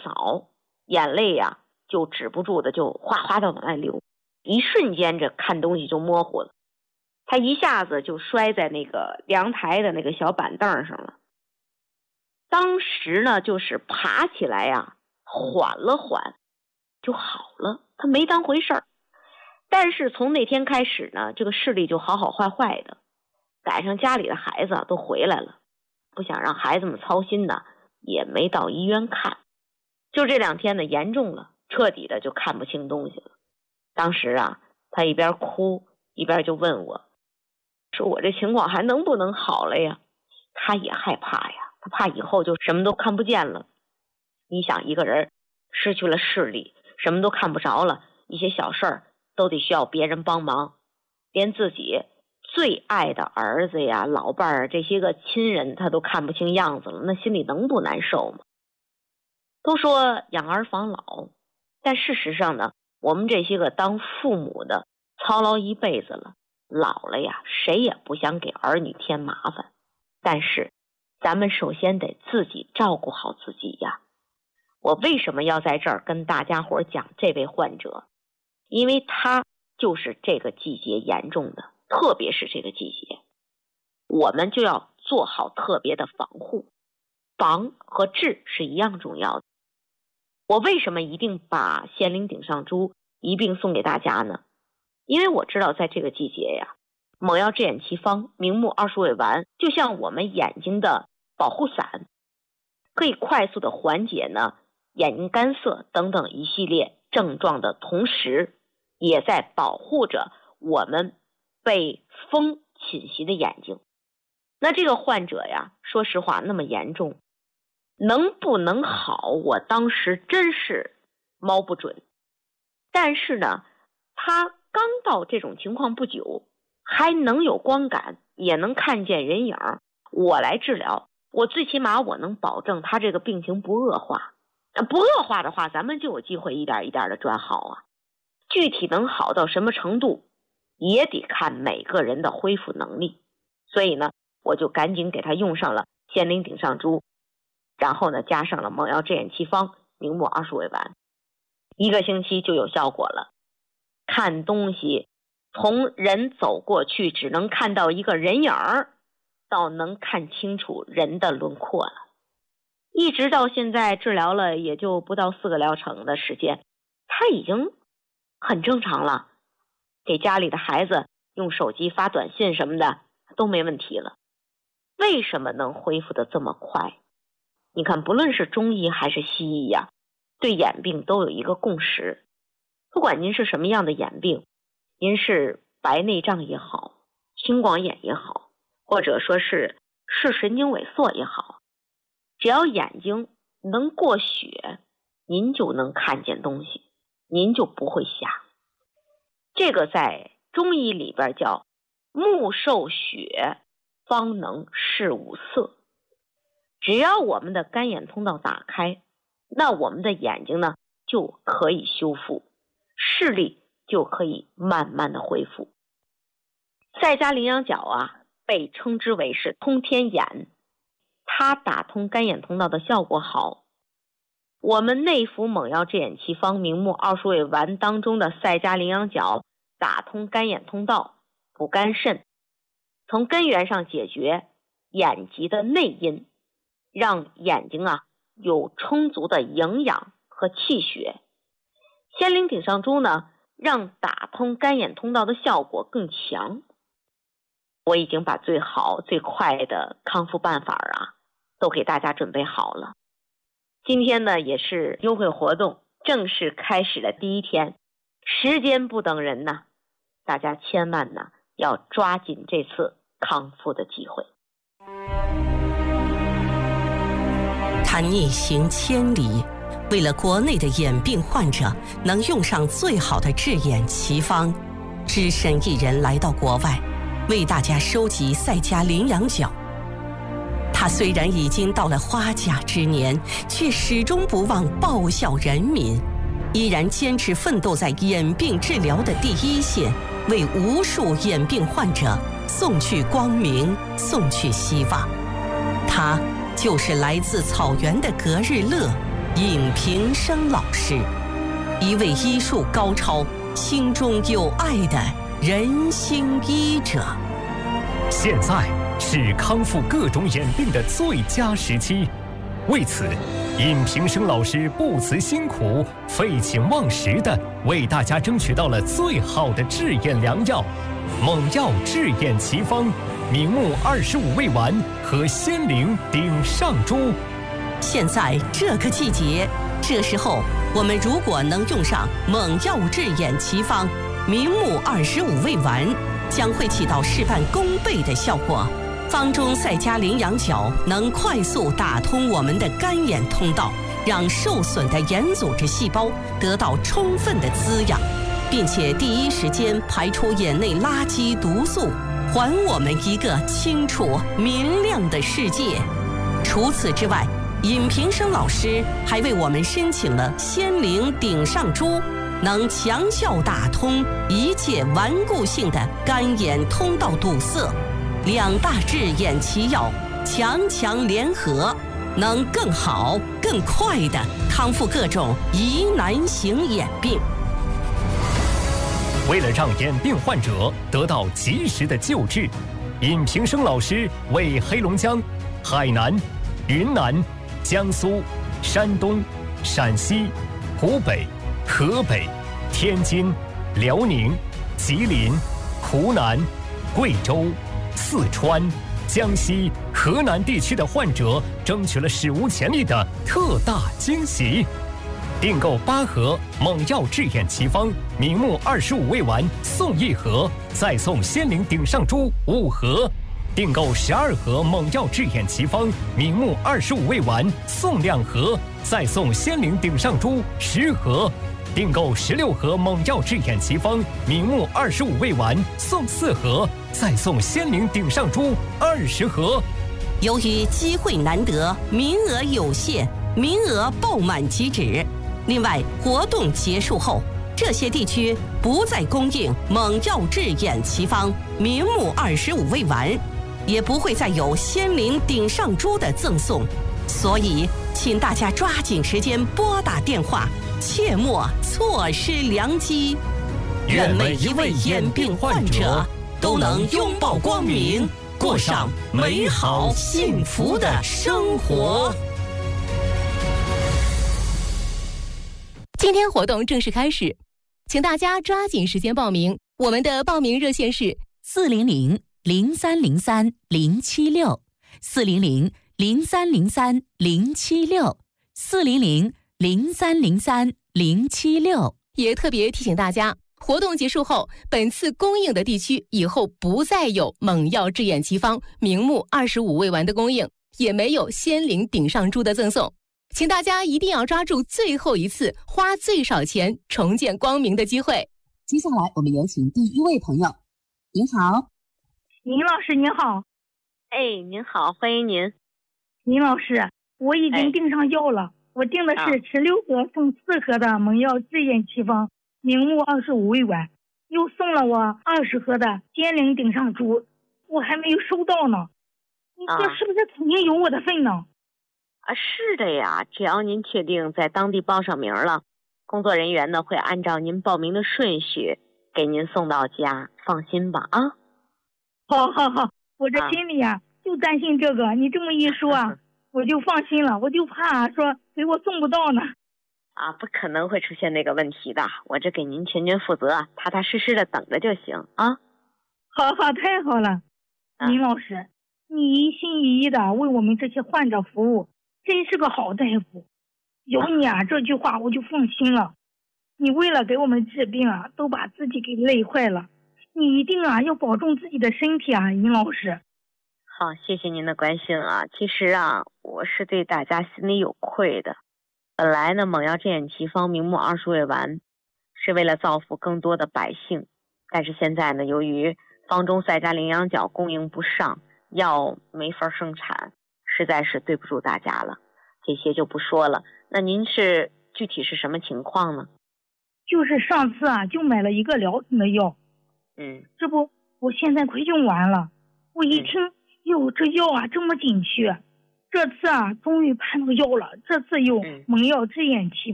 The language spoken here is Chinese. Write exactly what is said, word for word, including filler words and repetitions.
脑，眼泪呀、啊、就止不住的就哗哗的往外流，一瞬间这看东西就模糊了。他一下子就摔在那个阳台的那个小板凳上了。当时呢，就是爬起来呀、啊，缓了缓，就好了，他没当回事儿。但是从那天开始呢，这个视力就好好坏坏的，赶上家里的孩子都回来了，不想让孩子们操心呢，也没到医院看。就这两天呢，严重了，彻底的就看不清东西了。当时啊，他一边哭一边就问我，说我这情况还能不能好了呀？他也害怕呀，他怕以后就什么都看不见了。你想，一个人失去了视力，什么都看不着了，一些小事儿都得需要别人帮忙，连自己最爱的儿子呀、老伴儿这些个亲人他都看不清样子了，那心里能不难受吗？都说养儿防老，但事实上呢，我们这些个当父母的操劳一辈子了，老了呀，谁也不想给儿女添麻烦。但是咱们首先得自己照顾好自己呀。我为什么要在这儿跟大家伙讲这位患者？因为他就是这个季节严重的，特别是这个季节，我们就要做好特别的防护。防和治是一样重要的。我为什么一定把仙灵顶上珠一并送给大家呢？因为我知道在这个季节呀，猛药治眼奇方明目二十味丸就像我们眼睛的保护伞，可以快速的缓解呢眼睛干涩等等一系列症状的同时，也在保护着我们被风侵袭的眼睛。那这个患者呀，说实话那么严重，能不能好，我当时真是摸不准。但是呢，他刚到这种情况不久，还能有光感，也能看见人影，我来治疗，我最起码我能保证他这个病情不恶化。不恶化的话，咱们就有机会一点一点的转好啊。具体能好到什么程度，也得看每个人的恢复能力。所以呢，我就赶紧给他用上了仙灵顶上珠，然后呢，加上了猛药治眼奇方明目二十味丸，一个星期就有效果了。看东西从人走过去只能看到一个人影儿，到能看清楚人的轮廓了。一直到现在治疗了也就不到四个疗程的时间，他已经很正常了，给家里的孩子用手机发短信什么的都没问题了。为什么能恢复得这么快？你看，不论是中医还是西医呀，对眼病都有一个共识。不管您是什么样的眼病，您是白内障也好，青光眼也好，或者说是视神经萎缩也好，只要眼睛能过血，您就能看见东西，您就不会瞎。这个在中医里边叫目受血，方能视五色。只要我们的干眼通道打开，那我们的眼睛呢就可以修复，视力就可以慢慢的恢复。赛迦羚羊角啊，被称之为是通天眼，它打通干眼通道的效果好。我们内服猛药治眼奇方明目二十味丸当中的赛迦羚羊角打通干眼通道，补肝肾，从根源上解决眼疾的内因，让眼睛啊有充足的营养和气血。仙灵顶上珠呢，让打通干眼通道的效果更强。我已经把最好最快的康复办法啊都给大家准备好了。今天呢也是优惠活动正式开始的第一天，时间不等人呐，大家千万呢要抓紧这次康复的机会。 他逆行千里，为了国内的眼病患者能用上最好的治眼奇方，只身一人来到国外，为大家收集赛迦羚羊角。他虽然已经到了花甲之年，却始终不忘报效人民，依然坚持奋斗在眼病治疗的第一线，为无数眼病患者送去光明，送去希望。他就是来自草原的格日乐， 尹平生老师，一位医术高超、心中有爱的人心医者。 现在是康复各种眼病的最佳时期，为此，尹平生老师不辞辛苦、废寝忘食地为大家争取到了最好的治眼良药——猛药治眼奇方明目二十五味丸和仙灵顶上珠。 现在这个季节，这时候我们如果能用上猛药治眼奇方明目二十五味丸，将会起到事半功倍的效果。方中赛加羚羊角能快速打通我们的干眼通道，让受损的眼组织细胞得到充分的滋养，并且第一时间排出眼内垃圾毒素，还我们一个清楚明亮的世界。除此之外，尹平生老师还为我们申请了仙灵顶上珠，能强效打通一切顽固性的干眼通道堵塞。两大治眼奇药强强联合，能更好更快地康复各种疑难型眼病。 为了让眼病患者得到及时的救治，尹平生老师为黑龙江、海南、云南、江苏、山东、陕西、湖北、河北、天津、辽宁、吉林、湖南、贵州、四川、江西、河南地区的患者争取了史无前例的特大惊喜。订购八盒猛药治眼奇方明目二十五味丸送一盒，再送仙灵顶上珠五盒；订购十二盒猛药治眼奇方明目二十五味丸送两盒，再送仙灵顶上珠十盒；订购十六盒猛药治眼奇方明目二十五味丸送四盒，再送仙灵顶上珠二十盒。 由于机会难得，名额有限，名额爆满即止。另外，活动结束后，这些地区不再供应猛药治眼奇方明目二十五味丸，也不会再有仙灵顶上珠的赠送。所以，请大家抓紧时间拨打电话，切莫错失良机。愿每一位眼病患者都能拥抱光明，过上美好幸福的生活。 今天活动正式开始，请大家抓紧时间报名。我们的报名热线是四零零零三零三零七六，四零零零三零三零七六，四零零零三零三零七六。 也特别提醒大家，活动结束后，本次供应的地区以后不再有猛药治眼奇方明目二十五味丸的供应，也没有仙灵顶上珠的赠送。请大家一定要抓住最后一次花最少钱重见光明的机会。 接下来我们有请第一位朋友。您好。 尹老师您好。 哎，您好，欢迎您。 尹老师，我已经订上药了，哎、我订的是十六盒送四盒的猛药治眼奇方明目二十五味丸，又送了我二十盒的仙灵顶上珠，我还没有收到呢。你说是不是肯定有我的份呢？ 啊，是的呀，只要您确定在当地报上名了，工作人员呢会按照您报名的顺序给您送到家，放心吧啊。 好好好，我这心里呀、啊、就担心这个，你这么一说啊，我就放心了，我就怕说给我送不到呢。 啊，不可能会出现那个问题的，我这给您全权负责，踏踏实实的等着就行啊。 好好，太好了，林老师，你一心一意的为我们这些患者服务，真是个好大夫。有你啊，这句话我就放心了。你为了给我们治病啊，都把自己给累坏了。你一定啊要保重自己的身体啊，尹老师。 好，谢谢您的关心啊。其实啊，我是对大家心里有愧的。本来呢，猛药治眼奇方明目二十味丸是为了造福更多的百姓，但是现在呢，由于方中赛加羚羊角供应不上，药没法生产，实在是对不住大家了。这些就不说了。那您是具体是什么情况呢？ 就是上次啊，就买了一个疗程的药， 嗯， 这不，我现在快用完了。我一听，哟、嗯，这药啊这么紧缺， 这次啊，终于盼到药了，这次有蒙药制眼奇